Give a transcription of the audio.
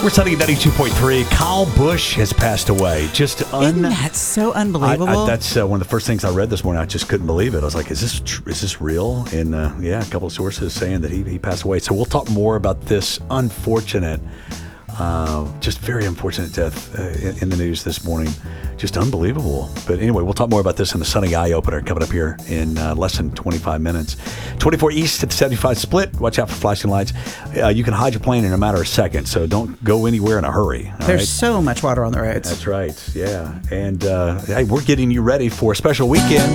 We're studying 92.3. Kyle Busch has passed away. Isn't that so unbelievable? That's one of the first things I read this morning. I just couldn't believe it. I was like, is this real? And a couple of sources saying that he passed away. So we'll talk more about this unfortunate, just very unfortunate death in the news this morning. Just unbelievable. But anyway, we'll talk more about this in the Sunny Eye Opener coming up here in less than 25 minutes. 24 East at the 75 split. Watch out for flashing lights. You can hide your plane in a matter of seconds, so don't go anywhere in a hurry. There's so much water on the roads. That's right, yeah. And hey, we're getting you ready for a special weekend.